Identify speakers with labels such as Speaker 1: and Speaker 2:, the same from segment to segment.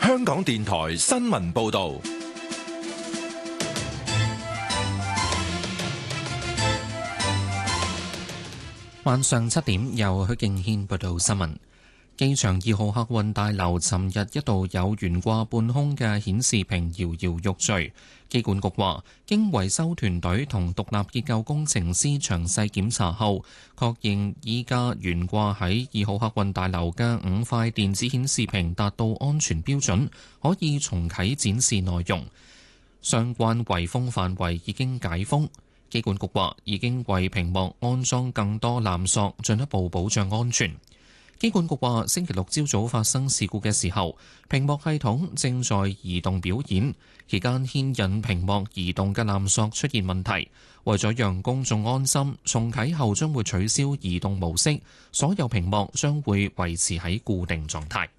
Speaker 1: 香港電台新聞報道。
Speaker 2: 晚上7點，由許敬軒報道新聞。機場2號客運大樓尋日一度有懸掛半空嘅顯示屏搖搖欲墜。機管局話，經維修團隊同獨立結構工程師詳細檢查後，確認依家懸掛喺2號客運大樓嘅5塊電子顯示屏達到安全標準，可以重啟展示內容。相關圍封範圍已經解封。機管局話，已經為屏幕安裝更多纜索，進一步保障安全。機管局話，星期六朝早發生事故嘅時候，屏幕系統正在移動表演，期間牽引屏幕移動嘅纜索出現問題。為咗讓公眾安心，重啟後將會取消移動模式，所有屏幕將會維持喺固定狀態。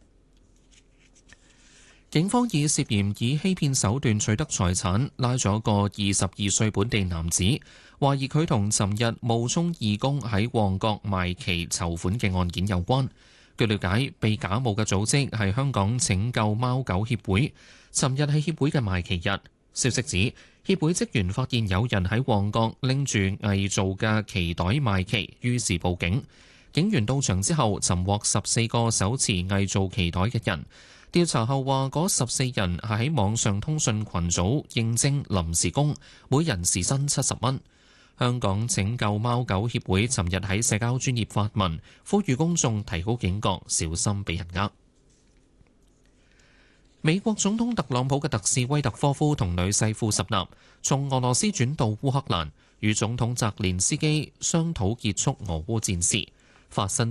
Speaker 2: 警方以涉嫌以欺騙手段取得財產，拉咗個22歲本地男子，懷疑佢同尋日冒充義工喺旺角賣旗籌款嘅案件有關。據了解，被假冒嘅組織係香港拯救貓狗協會，尋日係協會嘅賣旗日。消息指，協會職員發現有人喺旺角拎住偽造嘅旗袋賣旗，於是報警。警員到場之後，尋獲14個手持偽造旗袋嘅人。調查後話，嗰14人係喺網上通訊群組應徵臨時工，每人時薪70蚊。香港拯救貓狗協會尋日喺社交專頁發文，呼籲公眾提高警覺，小心被人呃。美國總統特朗普嘅特使威特科夫同女婿庫什納從俄羅斯轉到烏克蘭，與總統澤連斯基商討結束俄烏戰事。法新